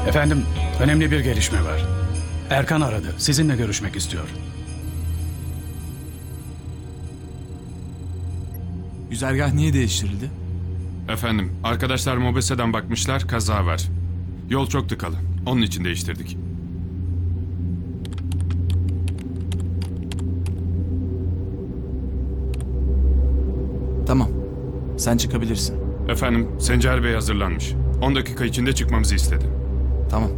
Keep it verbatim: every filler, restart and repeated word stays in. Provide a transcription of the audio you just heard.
Efendim, önemli bir gelişme var. Erkan aradı. Sizinle görüşmek istiyor. Güzergah niye değiştirildi? Efendim, arkadaşlar Mobese'den bakmışlar, kaza var. Yol çok tıkalı. Onun için değiştirdik. Tamam. Sen çıkabilirsin. Efendim, Sencer Bey hazırlanmış. on dakika içinde çıkmamızı istedi. Tamam.